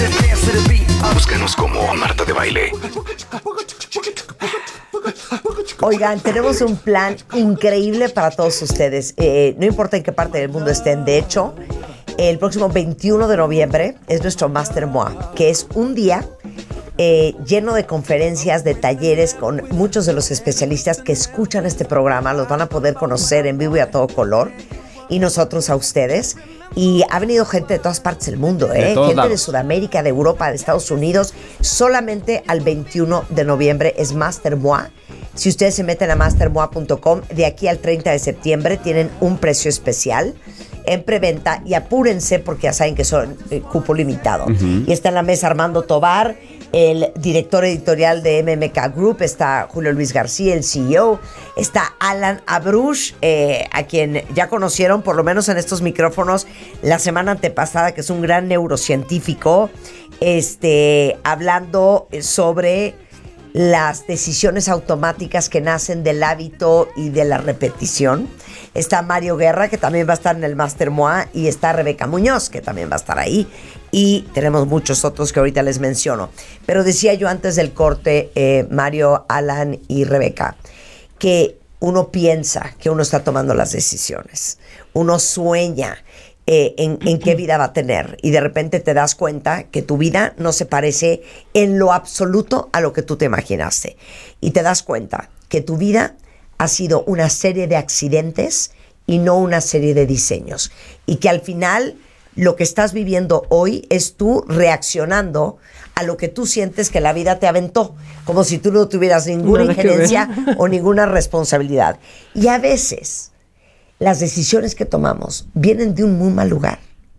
Búscanos como Marta de Baile. Oigan, tenemos un plan increíble para todos ustedes. No importa en qué parte del mundo estén. De hecho, el próximo 21 de noviembre es nuestro Master MOA, que es un día lleno de conferencias, de talleres con muchos de los especialistas que escuchan este programa. Los van a poder conocer en vivo y a todo color. Y nosotros a ustedes. Y ha venido gente de todas partes del mundo, gente lados. De Sudamérica, de Europa, de Estados Unidos. Solamente al 21 de noviembre es Master MOA. Si ustedes se meten a mastermoa.com, de aquí al 30 de septiembre tienen un precio especial en preventa y apúrense porque ya saben que son cupo limitado. Y está en la mesa Armando Tobar, el director editorial de MMK Group, está Julio Luis García, el CEO, está Alan Abrush, a quien ya conocieron por lo menos en estos micrófonos la semana antepasada, que es un gran neurocientífico, hablando sobre las decisiones automáticas que nacen del hábito y de la repetición. Está Mario Guerra, que también va a estar en el Master MOA, y está Rebeca Muñoz, que también va a estar ahí, y tenemos muchos otros que ahorita les menciono. Pero decía yo antes del corte, Mario, Alan y Rebeca, que uno piensa que uno está tomando las decisiones, uno sueña en qué vida va a tener, y de repente te das cuenta que tu vida no se parece en lo absoluto a lo que tú te imaginaste, y te das cuenta que tu vida ha sido una serie de accidentes y no una serie de diseños, y que al final lo que estás viviendo hoy es tú reaccionando a lo que tú sientes que la vida te aventó, como si tú no tuvieras ninguna injerencia o ninguna responsabilidad. Y a veces las decisiones que tomamos vienen de un muy mal lugar.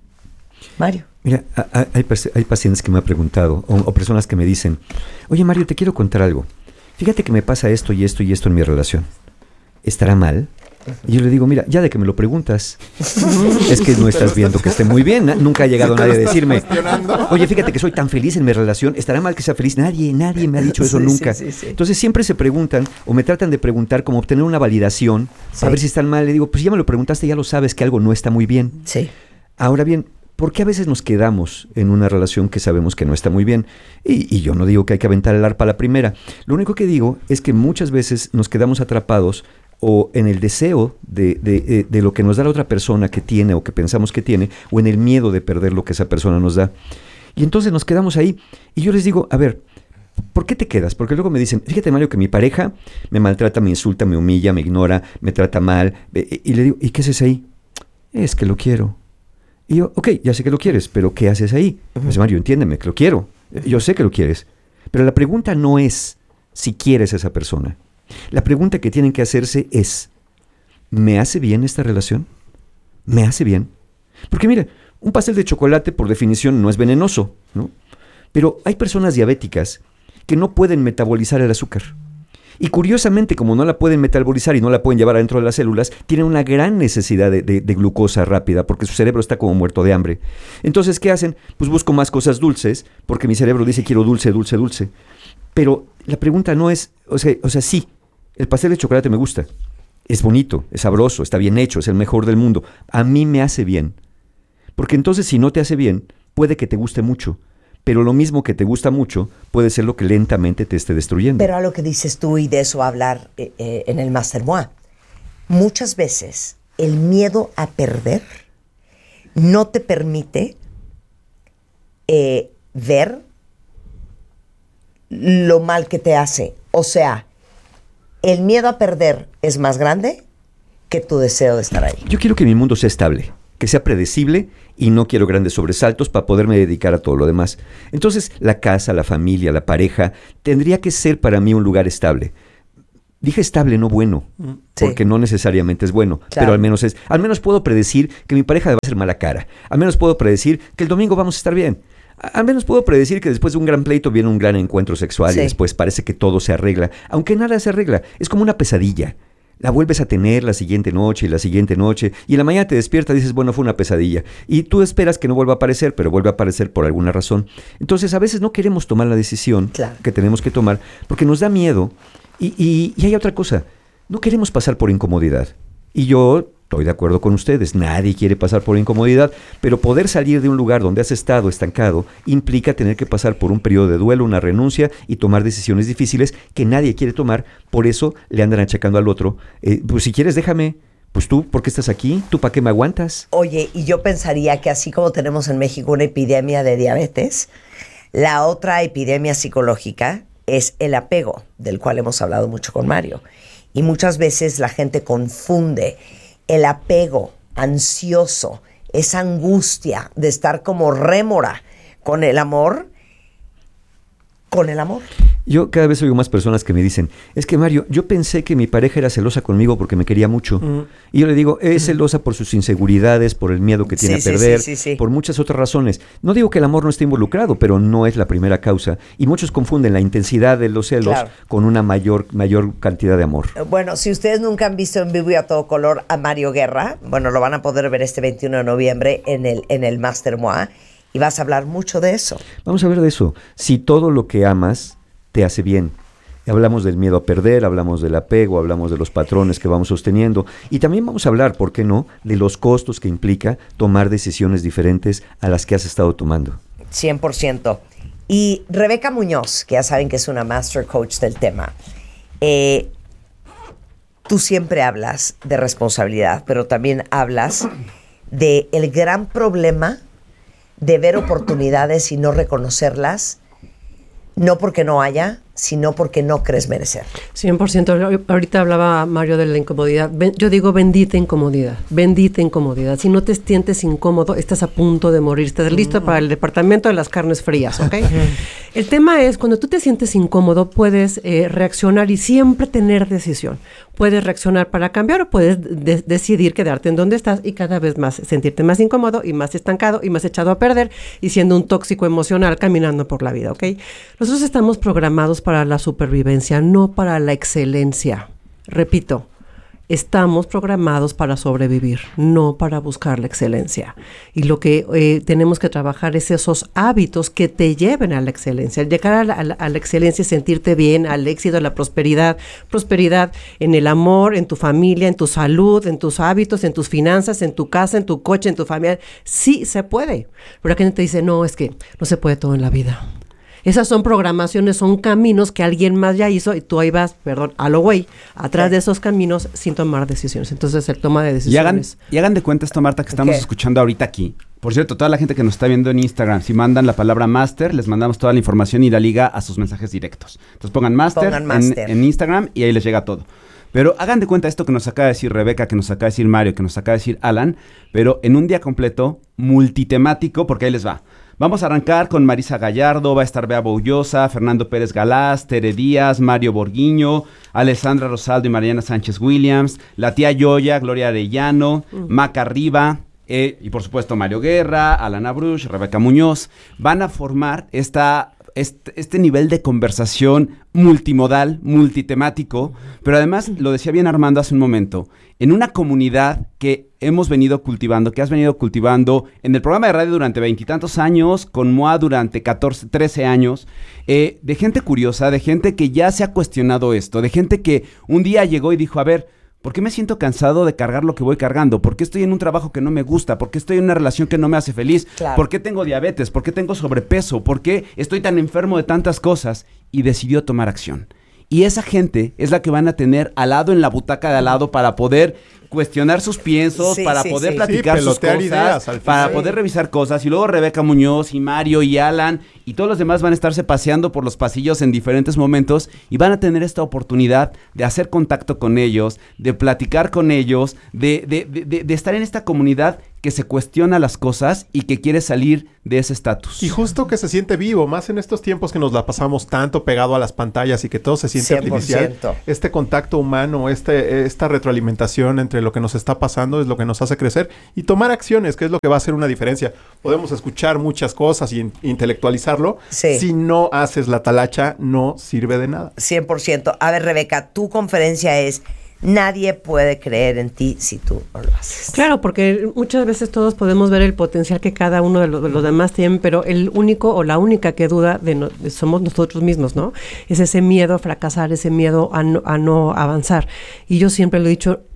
Mario. Mira, hay pacientes que me han preguntado, o personas que me dicen, oye Mario, te quiero contar algo. Fíjate que me pasa esto y esto y esto en mi relación. ¿Estará mal? Y yo le digo, mira, ya de que me lo preguntas, es que no estás viendo que esté muy bien. Nunca ha llegado nadie a decirme, oye, fíjate que soy tan feliz en mi relación, ¿estará mal que sea feliz? Nadie me ha dicho eso nunca. Sí. Entonces siempre se preguntan, o me tratan de preguntar como obtener una validación, a ver si están mal. Le digo, pues ya me lo preguntaste, ya lo sabes que algo no está muy bien. Sí. Ahora bien, ¿por qué a veces nos quedamos en una relación que sabemos que no está muy bien? Y yo no digo que hay que aventar el arpa a la primera. Lo único que digo es que muchas veces nos quedamos atrapados o en el deseo de lo que nos da la otra persona que tiene o que pensamos que tiene, o en el miedo de perder lo que esa persona nos da. Y entonces nos quedamos ahí. Y yo les digo, a ver, ¿por qué te quedas? Porque luego me dicen, fíjate Mario, que mi pareja me maltrata, me insulta, me humilla, me ignora, me trata mal. Y le digo, ¿y qué haces ahí? Es que lo quiero. Y yo, ok, ya sé que lo quieres, pero ¿qué haces ahí? Pues Mario, entiéndeme, que lo quiero. Yo sé que lo quieres. Pero la pregunta no es si quieres a esa persona. La pregunta que tienen que hacerse es, ¿me hace bien esta relación? ¿Me hace bien? Porque mira, un pastel de chocolate por definición no es venenoso, ¿no? Pero hay personas diabéticas que no pueden metabolizar el azúcar. Y curiosamente, como no la pueden metabolizar y no la pueden llevar adentro de las células, tienen una gran necesidad de glucosa rápida porque su cerebro está como muerto de hambre. Entonces, ¿qué hacen? Pues busco más cosas dulces porque mi cerebro dice quiero dulce, dulce, dulce. Pero la pregunta no es, o sea, sí, el pastel de chocolate me gusta. Es bonito, es sabroso, está bien hecho, es el mejor del mundo. A mí me hace bien. Porque entonces si no te hace bien, puede que te guste mucho. Pero lo mismo que te gusta mucho puede ser lo que lentamente te esté destruyendo. Pero a lo que dices tú, y de eso hablar en el Master MOA, muchas veces el miedo a perder no te permite ver lo mal que te hace. O sea, el miedo a perder es más grande que tu deseo de estar ahí. Yo quiero que mi mundo sea estable, que sea predecible, y no quiero grandes sobresaltos para poderme dedicar a todo lo demás. Entonces, la casa, la familia, la pareja, tendría que ser para mí un lugar estable. Dije estable, no bueno, porque no necesariamente es bueno, claro. Pero al menos puedo predecir que mi pareja va a ser mala cara. Al menos puedo predecir que el domingo vamos a estar bien. Al menos puedo predecir que después de un gran pleito viene un gran encuentro sexual y después parece que todo se arregla, aunque nada se arregla. Es como una pesadilla. La vuelves a tener la siguiente noche y la siguiente noche, y en la mañana te despiertas y dices, bueno, fue una pesadilla. Y tú esperas que no vuelva a aparecer, pero vuelve a aparecer por alguna razón. Entonces, a veces no queremos tomar la decisión que tenemos que tomar porque nos da miedo. Y hay otra cosa, no queremos pasar por incomodidad. Y yo Estoy de acuerdo con ustedes, nadie quiere pasar por incomodidad, pero poder salir de un lugar donde has estado estancado implica tener que pasar por un periodo de duelo, una renuncia y tomar decisiones difíciles que nadie quiere tomar. Por eso le andan achacando al otro, pues si quieres déjame, pues tú, ¿por qué estás aquí? ¿Tú para qué me aguantas? Oye, y yo pensaría que así como tenemos en México una epidemia de diabetes, la otra epidemia psicológica es el apego, del cual hemos hablado mucho con Mario. Y muchas veces la gente confunde el apego ansioso, esa angustia de estar como rémora con el amor. Yo cada vez oigo más personas que me dicen, es que Mario, yo pensé que mi pareja era celosa conmigo porque me quería mucho. Y yo le digo, es celosa por sus inseguridades, por el miedo que tiene a perder, por muchas otras razones. No digo que el amor no esté involucrado, pero no es la primera causa. Y muchos confunden la intensidad de los celos con una mayor cantidad de amor. Bueno, si ustedes nunca han visto en vivo y a todo color a Mario Guerra, bueno, lo van a poder ver este 21 de noviembre en el Master MOA. Y vas a hablar mucho de eso. Vamos a ver de eso. Si todo lo que amas te hace bien. Hablamos del miedo a perder, hablamos del apego, hablamos de los patrones que vamos sosteniendo. Y también vamos a hablar, ¿por qué no?, de los costos que implica tomar decisiones diferentes a las que has estado tomando. 100%. Y Rebeca Muñoz, que ya saben que es una master coach del tema, tú siempre hablas de responsabilidad, pero también hablas de el gran problema de ver oportunidades y no reconocerlas, no porque no haya, sino porque no crees merecer. 100%. Ahorita hablaba Mario de la incomodidad. Yo digo bendita incomodidad. Bendita incomodidad. Si no te sientes incómodo, estás a punto de morir. Estás listo para el departamento de las carnes frías, ¿ok? El tema es, cuando tú te sientes incómodo, puedes reaccionar y siempre tener decisión. Puedes reaccionar para cambiar o puedes decidir quedarte en donde estás y cada vez más sentirte más incómodo y más estancado y más echado a perder y siendo un tóxico emocional caminando por la vida, ¿ok? Nosotros estamos programados para la supervivencia, no para la excelencia. Repito, estamos programados para sobrevivir, no para buscar la excelencia. Y lo que tenemos que trabajar es esos hábitos que te lleven a la excelencia. Llegar a la excelencia, sentirte bien, al éxito, a la prosperidad. Prosperidad en el amor, en tu familia, en tu salud, en tus hábitos, en tus finanzas, en tu casa, en tu coche, en tu familia. Sí se puede. Pero aquí te dice, no, es que no se puede todo en la vida. Esas son programaciones, son caminos que alguien más ya hizo y tú ahí vas, a lo güey, atrás de esos caminos sin tomar decisiones. Entonces, el toma de decisiones. Y hagan de cuenta esto, Marta, que estamos escuchando ahorita aquí. Por cierto, toda la gente que nos está viendo en Instagram, si mandan la palabra Master, les mandamos toda la información y la liga a sus mensajes directos. Entonces pongan Master, en Instagram y ahí les llega todo. Pero hagan de cuenta esto que nos acaba de decir Rebeca, que nos acaba de decir Mario, que nos acaba de decir Alan, pero en un día completo, multitemático, porque ahí les va. Vamos a arrancar con Marisa Gallardo, va a estar Bea Boullosa, Fernando Pérez Galás, Tere Díaz, Mario Borguiño, Alessandra Rosaldo y Mariana Sánchez Williams, la tía Yoya, Gloria Arellano, Maca Riva, y por supuesto Mario Guerra, Alana Bruch, Rebeca Muñoz. Van a formar este nivel de conversación multimodal, multitemático, pero además, lo decía bien Armando hace un momento, en una comunidad que hemos venido cultivando, que has venido cultivando en el programa de radio durante 20 y tantos años, con MOA durante 14, 13 años, de gente curiosa, de gente que ya se ha cuestionado esto, de gente que un día llegó y dijo, a ver, ¿por qué me siento cansado de cargar lo que voy cargando? ¿Por qué estoy en un trabajo que no me gusta? ¿Por qué estoy en una relación que no me hace feliz? Claro. ¿Por qué tengo diabetes? ¿Por qué tengo sobrepeso? ¿Por qué estoy tan enfermo de tantas cosas? Y decidió tomar acción. Y esa gente es la que van a tener al lado en la butaca de al lado para poder cuestionar sus piensos, para poder platicar sus cosas, ideas, para poder revisar cosas. Y luego Rebeca Muñoz y Mario y Alan y todos los demás van a estarse paseando por los pasillos en diferentes momentos y van a tener esta oportunidad de hacer contacto con ellos, de platicar con ellos, de estar en esta comunidad que se cuestiona las cosas y que quiere salir de ese estatus. Y justo que se siente vivo, más en estos tiempos que nos la pasamos tanto pegado a las pantallas y que todo se siente 100%. Artificial. Este contacto humano, esta retroalimentación entre lo que nos está pasando es lo que nos hace crecer y tomar acciones, que es lo que va a hacer una diferencia. Podemos escuchar muchas cosas y intelectualizarlo. Sí. Si no haces la talacha, no sirve de nada. 100%. A ver, Rebeca, tu conferencia es... Nadie puede creer en ti si tú no lo haces. Claro, porque muchas veces todos podemos ver el potencial que cada uno de los demás tienen, pero el único o la única que duda somos nosotros mismos, ¿no? Es ese miedo a fracasar, ese miedo a no avanzar. Y yo siempre lo he dicho,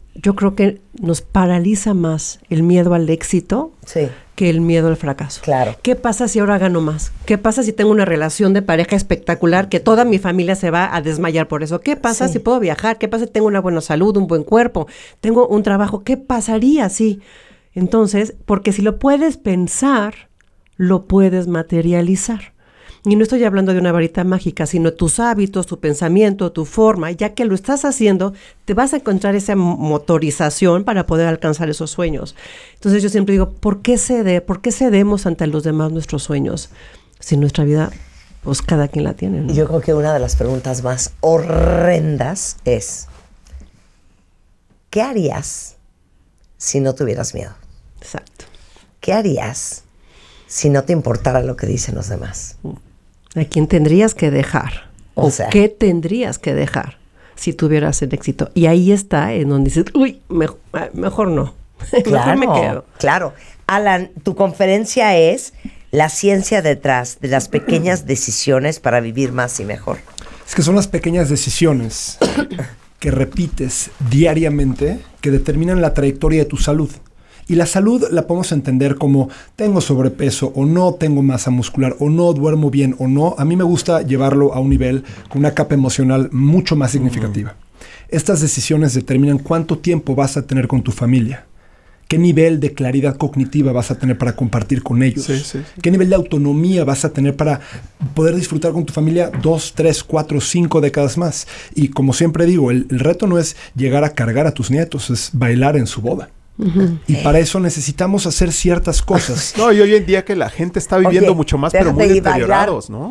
yo creo que nos paraliza más el miedo al éxito que el miedo al fracaso. Claro. ¿Qué pasa si ahora gano más? ¿Qué pasa si tengo una relación de pareja espectacular que toda mi familia se va a desmayar por eso? ¿Qué pasa si puedo viajar? ¿Qué pasa si tengo una buena salud, un buen cuerpo? ¿Tengo un trabajo? ¿Qué pasaría si? Entonces, porque si lo puedes pensar, lo puedes materializar. Y no estoy hablando de una varita mágica, sino tus hábitos, tu pensamiento, tu forma. Ya que lo estás haciendo, te vas a encontrar esa motorización para poder alcanzar esos sueños. Entonces yo siempre digo, ¿por qué cedemos ante los demás nuestros sueños? Si nuestra vida, pues cada quien la tiene, ¿no? Yo creo que una de las preguntas más horrendas es, ¿qué harías si no tuvieras miedo? Exacto. ¿Qué harías si no te importara lo que dicen los demás? ¿A quién tendrías que dejar? O sea, ¿qué tendrías que dejar si tuvieras el éxito? Y ahí está en donde dices, uy, mejor no. Claro, mejor me quedo. Claro. Alan, tu conferencia es la ciencia detrás de las pequeñas decisiones para vivir más y mejor. Es que son las pequeñas decisiones que repites diariamente que determinan la trayectoria de tu salud. Y la salud la podemos entender como tengo sobrepeso o no tengo masa muscular o no duermo bien o no. A mí me gusta llevarlo a un nivel con una capa emocional mucho más significativa. Estas decisiones determinan cuánto tiempo vas a tener con tu familia, qué nivel de claridad cognitiva vas a tener para compartir con ellos, qué nivel de autonomía vas a tener para poder disfrutar con tu familia 2, 3, 4, 5 décadas más. Y como siempre digo, el reto no es llegar a cargar a tus nietos, es bailar en su boda. Y para eso necesitamos hacer ciertas cosas. No, y hoy en día que la gente está viviendo mucho más, pero muy deteriorados, ¿no?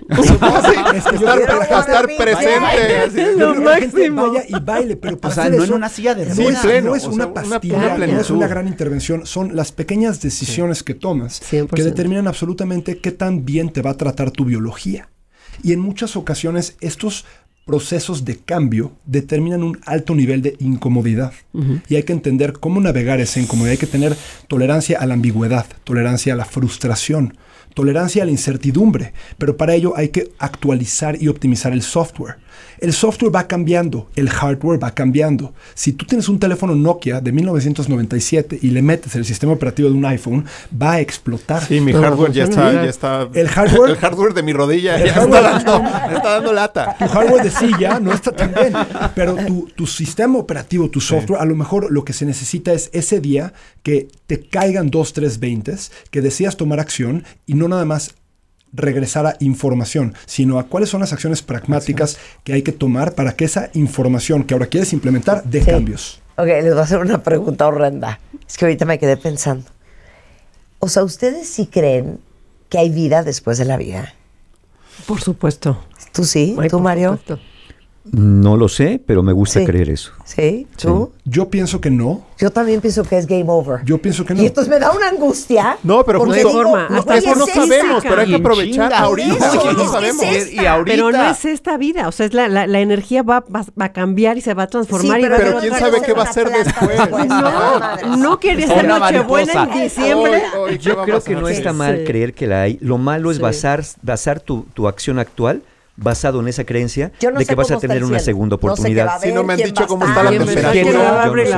Estar presente. Lo máximo. Vaya y baile, pero para hacer no eso, en una silla de ruedas. No es una pastilla, no es una gran intervención. Son las pequeñas decisiones que tomas 100%. que determinan absolutamente qué tan bien te va a tratar tu biología. Y en muchas ocasiones estos procesos de cambio determinan un alto nivel de incomodidad. Y hay que entender cómo navegar esa incomodidad. Hay que tener tolerancia a la ambigüedad, tolerancia a la frustración, tolerancia a la incertidumbre. Pero para ello hay que actualizar y optimizar el software. El software va cambiando, el hardware va cambiando. Si tú tienes un teléfono Nokia de 1997 y le metes el sistema operativo de un iPhone, va a explotar. Sí, mi hardware ya está. El hardware de mi rodilla me está dando lata. Tu hardware de silla no está tan bien, pero tu sistema operativo, tu software, a lo mejor lo que se necesita es ese día que te caigan 2, 3 20s, que decidas tomar acción y no nada más regresar a información, sino a cuáles son las acciones pragmáticas que hay que tomar para que esa información que ahora quieres implementar dé cambios. Ok, les voy a hacer una pregunta horrenda. Es que ahorita me quedé pensando. O sea, ¿ustedes sí creen que hay vida después de la vida? Por supuesto. ¿Tú sí? Ay, ¿Tú, Mario? Supuesto. No lo sé, pero me gusta creer eso. ¿Sí? ¿Tú? Yo pienso que no. Yo también pienso que es game over. Yo pienso que no. Y entonces me da una angustia. No, pero porque justo, digo, hasta eso no sabemos, pero hay que aprovechar ahorita. Eso, No es sabemos. esta. Pero no es esta vida, o sea, es la energía va a cambiar y se va a transformar. Sí, y va pero a quién sabe qué va a ser después. No quería ser Nochebuena en diciembre. Yo creo que no está mal creer que la hay. Lo malo es basar tu acción actual basado en esa creencia de que vas a tener una segunda oportunidad. Si no me han dicho cómo está la temperatura.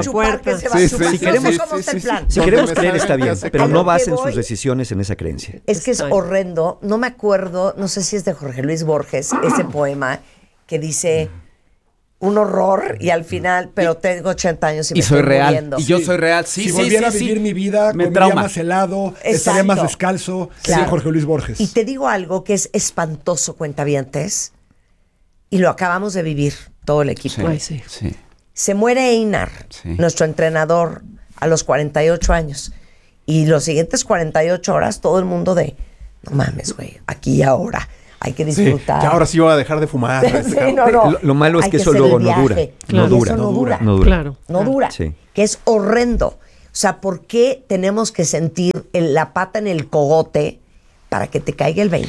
Si queremos me creer está saben bien, qué hacer. pero no basen sus decisiones en esa creencia. Es que es horrendo. No me acuerdo, no sé si es de Jorge Luis Borges, ese poema que dice un horror y al final, pero tengo 80 años y me soy estoy real. muriendo. Y yo soy real. Sí, si volviera a vivir mi vida, me comería trauma. más helado, estaría más descalzo. Claro. Sí, Jorge Luis Borges. Y te digo algo que es espantoso, cuentavientes, y lo acabamos de vivir todo el equipo. Ay, sí. Se muere Einar, nuestro entrenador, a los 48 años. Y los siguientes 48 horas, todo el mundo no mames, güey, aquí y ahora. Hay que disfrutar. Que ahora sí voy a dejar de fumar. Lo malo es que eso luego no dura. Claro. No dura. Claro. No dura. Sí. Que es horrendo. O sea, ¿por qué tenemos que sentir la pata en el cogote para que te caiga el 20?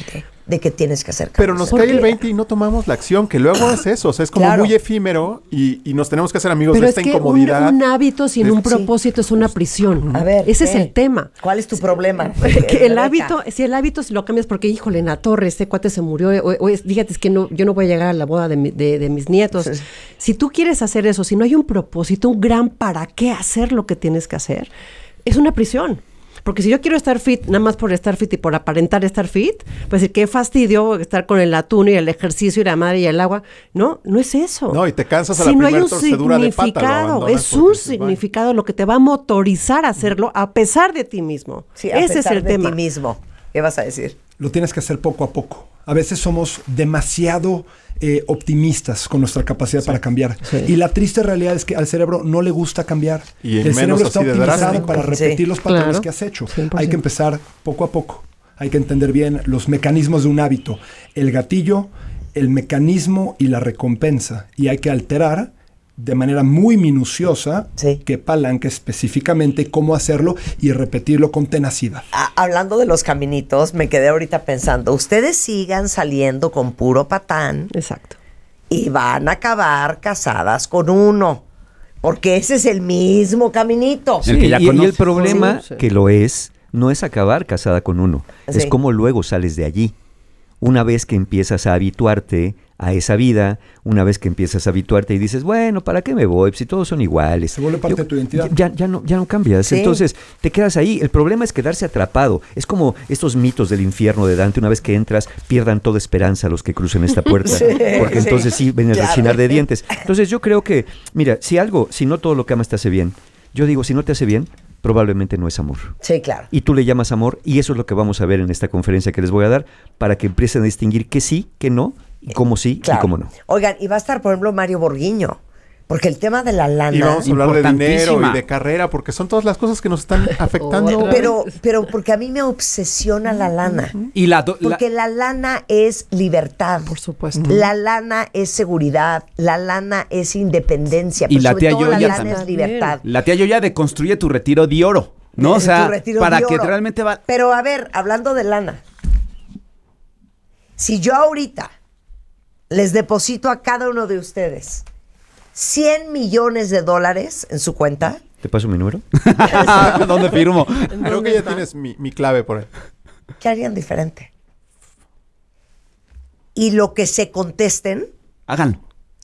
de que tienes que hacer cambios. Pero nos cae el 20 y no tomamos la acción, que luego es eso. O sea, es como muy efímero y nos tenemos que hacer amigos de esta incomodidad. Un hábito sin un propósito es una prisión. A ver, ese es el tema. ¿Cuál es tu problema? Que el hábito si lo cambias porque, híjole, en la torre, este cuate se murió, fíjate, es que yo no voy a llegar a la boda de mis nietos. Sí. Si tú quieres hacer eso, si no hay un propósito, un gran para qué hacer lo que tienes que hacer, es una prisión. Porque si yo quiero estar fit, nada más por estar fit y por aparentar estar fit, pues qué fastidio estar con el atún y el ejercicio y la madre y el agua. No es eso. No, y te cansas a la primera torcedura de pata. Es un significado lo que te va a motorizar a hacerlo a pesar de ti mismo. Sí, ese es el tema. Ti mismo. ¿Qué vas a decir? Lo tienes que hacer poco a poco. A veces somos demasiado optimistas con nuestra capacidad para cambiar. Sí. Y la triste realidad es que al cerebro no le gusta cambiar. Y el cerebro está optimizado para repetir sí, los patrones que has hecho. 100%. Hay que empezar poco a poco. Hay que entender bien los mecanismos de un hábito. El gatillo, el mecanismo y la recompensa. Y hay que alterar de manera muy minuciosa qué palanca específicamente, cómo hacerlo y repetirlo con tenacidad. Hablando de los caminitos, me quedé ahorita pensando, ustedes sigan saliendo con puro patán. Exacto. Y van a acabar casadas con uno. Porque ese es el mismo caminito. Sí, y el problema que lo es, no es acabar casada con uno. Es cómo luego sales de allí. Una vez que empiezas a habituarte a esa vida, una vez que empiezas a habituarte y dices, bueno, ¿para qué me voy? Si todos son iguales. Se vuelve parte de tu identidad. Ya no cambias. Sí. Entonces, te quedas ahí. El problema es quedarse atrapado. Es como estos mitos del infierno de Dante. Una vez que entras, pierdan toda esperanza los que crucen esta puerta. Porque entonces sí ven el rechinar de dientes. Entonces, yo creo que, mira, si no todo lo que amas te hace bien, yo digo, si no te hace bien, probablemente no es amor. Sí, claro. Y tú le llamas amor, y eso es lo que vamos a ver en esta conferencia que les voy a dar, para que empiecen a distinguir que sí, que no, y cómo sí, y cómo no. Oigan, y va a estar, por ejemplo, Mario Borguiño, porque el tema de la lana... Y vamos a hablar de dinero y de carrera, porque son todas las cosas que nos están afectando. Pero porque a mí me obsesiona la lana. Y porque la lana es libertad. Por supuesto. La lana es seguridad. La lana es independencia. Y pero la sobre tía todo la Yoya lana es libertad. La tía Yoya deconstruye tu retiro de oro, ¿no? O sea, para que realmente va... Pero a ver, hablando de lana. Si yo ahorita les deposito a cada uno de ustedes $100 millones en su cuenta. ¿Te paso mi número? ¿Dónde firmo? Creo que ya tienes mi clave por ahí. ¿Qué harían diferente? Y lo que se contesten... Háganlo.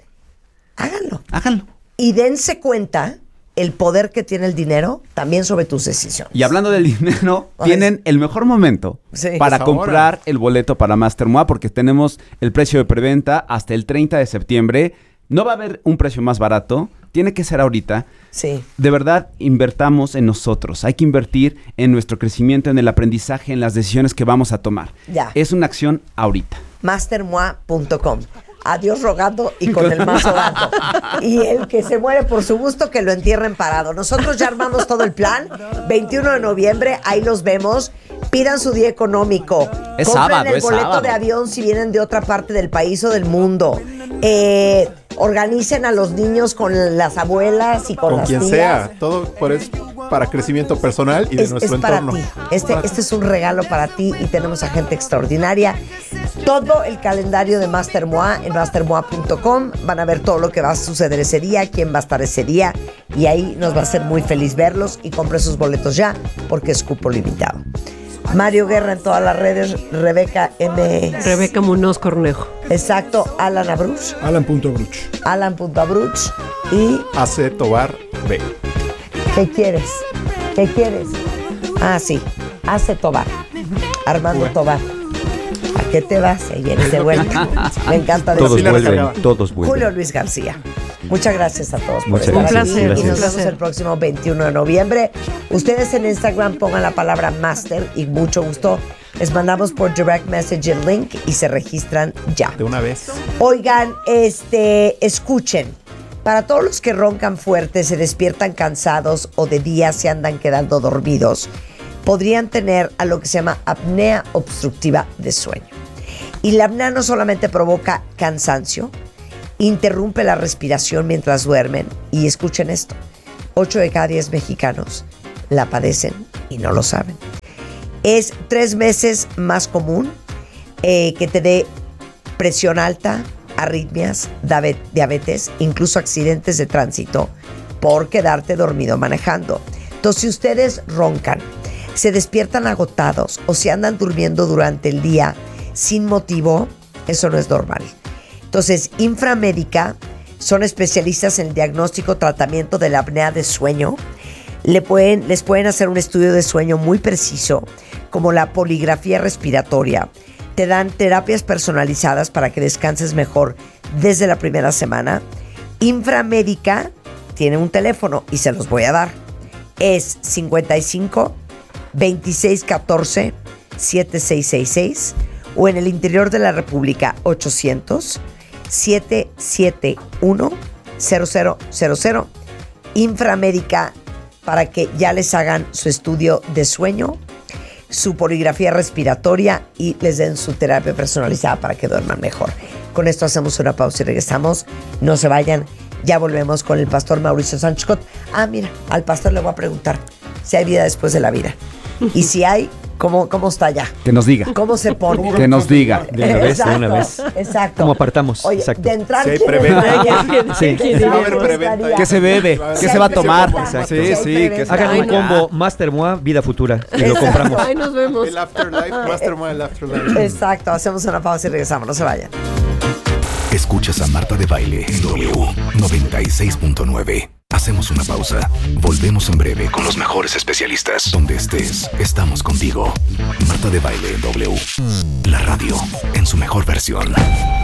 Y dense cuenta el poder que tiene el dinero también sobre tus decisiones. Y hablando del dinero, tienen el mejor momento para comprar el boleto para Master MOA, porque tenemos el precio de preventa hasta el 30 de septiembre. No va a haber un precio más barato, tiene que ser ahorita. Sí. De verdad, invertamos en nosotros. Hay que invertir en nuestro crecimiento, en el aprendizaje, en las decisiones que vamos a tomar. Ya. Es una acción ahorita. Mastermoa.com. Adiós rogando y con el mazo dando. Y el que se muere por su gusto, que lo entierren parado. Nosotros ya armamos todo el plan. 21 de noviembre, ahí los vemos. Pidan su día económico. Es Compren sábado, el boleto de avión si vienen de otra parte del país o del mundo. Organicen a los niños con las abuelas y con las quien tías. Sea. Todo para crecimiento personal y de nuestro entorno. Para ti. Este es un regalo para ti y tenemos a gente extraordinaria. Todo el calendario de Master MOA en mastermoa.com. Van a ver todo lo que va a suceder ese día, quién va a estar ese día, y ahí nos va a hacer muy feliz verlos. Y compre sus boletos ya porque es cupo limitado. Mario Guerra en todas las redes, Rebeca M. Rebeca Munoz Cornejo. Exacto, Alan Abruch. Alan.abruch. Alan.abruch y AC Tobar B. ¿Qué quieres? Ah, sí, AC Tobar. Armando Tobar. ¿A qué te vas? Ahí vienes de vuelta. Me encanta decirlo. Todos vuelven. Julio Luis García. Muchas gracias a todos por estar aquí. Un placer. Y nos vemos el próximo 21 de noviembre. Ustedes en Instagram pongan la palabra Master y mucho gusto. Les mandamos por direct message el link y se registran ya. De una vez. Oigan, escuchen. Para todos los que roncan fuerte, se despiertan cansados o de día se andan quedando dormidos, podrían tener a lo que se llama apnea obstructiva de sueño. Y la apnea no solamente provoca cansancio, interrumpe la respiración mientras duermen. Y escuchen esto, 8 de cada 10 mexicanos la padecen y no lo saben. Es 3 veces más común que te dé presión alta, arritmias, diabetes, incluso accidentes de tránsito por quedarte dormido manejando. Entonces, si ustedes roncan, se despiertan agotados o se andan durmiendo durante el día sin motivo, eso no es normal. Entonces, Inframédica son especialistas en el diagnóstico, tratamiento de la apnea de sueño. Les pueden hacer un estudio de sueño muy preciso, como la poligrafía respiratoria. Te dan terapias personalizadas para que descanses mejor desde la primera semana. Inframédica tiene un teléfono y se los voy a dar. Es 55 26 14 7666 o en el interior de la República 800 771 0000. Inframédica, para que ya les hagan su estudio de sueño, su poligrafía respiratoria y les den su terapia personalizada para que duerman mejor. Con esto hacemos una pausa y regresamos. No se vayan, ya volvemos con el pastor Mauricio Sánchez Cot. Mira, al pastor le voy a preguntar si hay vida después de la vida. Y si hay, ¿cómo está ya? Que nos diga. ¿Cómo se pone? Que nos diga. De una vez, de una vez. Exacto. ¿Cómo apartamos? Oye, exacto. de entrar, Si hay preventa. Sí. ¿Qué se bebe? ¿Qué se va a tomar? Exacto. Sí. Hagan un combo Master Moa, vida futura. Y lo compramos. Ay, nos vemos. El Afterlife, Mastermind, el Afterlife. Exacto, hacemos una pausa y regresamos, no se vayan. Escuchas a Marta de Baile en W 96.9. Hacemos una pausa. Volvemos en breve con los mejores especialistas. Donde estés, estamos contigo. Marta de Baile en W. La radio en su mejor versión.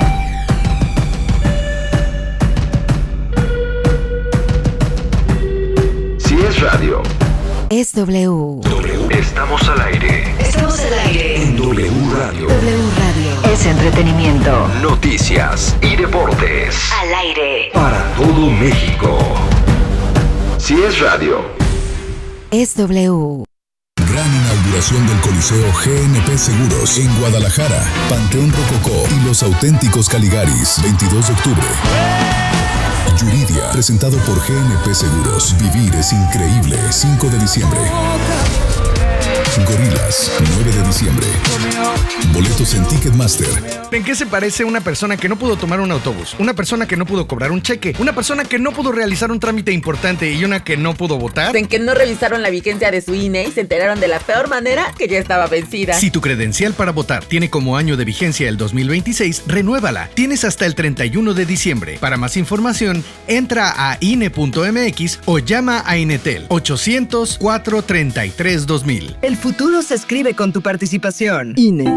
Si es radio, es W. Estamos al aire. Estamos al aire. En W Radio. W Radio. Es entretenimiento. Noticias y deportes. Al aire. Para todo México. Si es radio. Es W. Gran inauguración del Coliseo GNP Seguros en Guadalajara, Panteón Rococó y Los Auténticos Caligaris, 22 de octubre. Yuridia, presentado por GNP Seguros. Vivir es increíble, 5 de diciembre. Gorilas, 9 de diciembre. Boletos en Ticketmaster. ¿En qué se parece una persona que no pudo tomar un autobús? Una persona que no pudo cobrar un cheque. Una persona que no pudo realizar un trámite importante y una que no pudo votar. En que no revisaron la vigencia de su INE y se enteraron de la peor manera que ya estaba vencida. Si tu credencial para votar tiene como año de vigencia el 2026, renuévala. Tienes hasta el 31 de diciembre. Para más información, entra a INE.mx o llama a Inetel 800-433-2000. El futuro se escribe con tu participación. INE.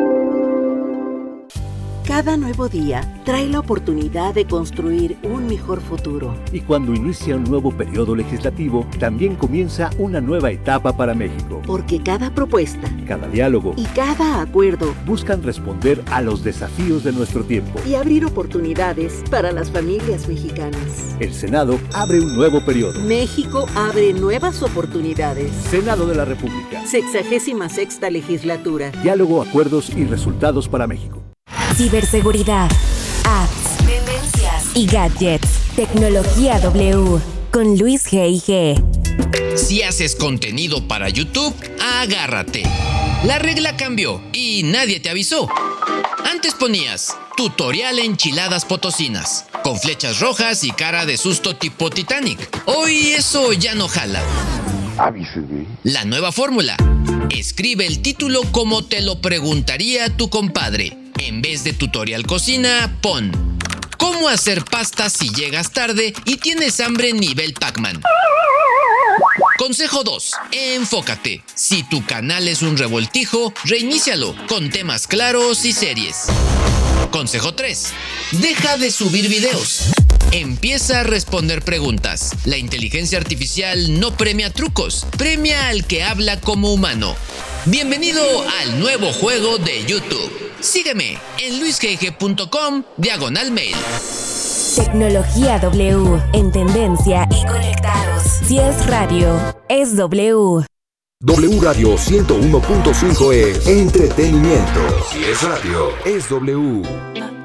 Cada nuevo día trae la oportunidad de construir un mejor futuro. Y cuando inicia un nuevo periodo legislativo, también comienza una nueva etapa para México. Porque cada propuesta, cada diálogo y cada acuerdo buscan responder a los desafíos de nuestro tiempo y abrir oportunidades para las familias mexicanas. El Senado abre un nuevo periodo. México abre nuevas oportunidades. Senado de la República. 66ª legislatura. Diálogo, acuerdos y resultados para México. Ciberseguridad, apps, tendencias y gadgets. Tecnología W con Luis G.I.G. Si haces contenido para YouTube, agárrate. La regla cambió y nadie te avisó. Antes ponías tutorial enchiladas potosinas, con flechas rojas y cara de susto tipo Titanic. Hoy eso ya no jala. La nueva fórmula. Escribe el título como te lo preguntaría tu compadre. En vez de tutorial cocina, pon ¿cómo hacer pasta si llegas tarde y tienes hambre nivel Pac-Man? Consejo 2. Enfócate. Si tu canal es un revoltijo, reinícialo con temas claros y series. Consejo 3. Deja de subir videos. Empieza a responder preguntas. La inteligencia artificial no premia trucos, premia al que habla como humano. Bienvenido al nuevo juego de YouTube. Sígueme en luisgg.com/mail. Tecnología W, en tendencia y conectados. Si es radio, es W. W Radio 101.5 es entretenimiento. Si es radio, es W.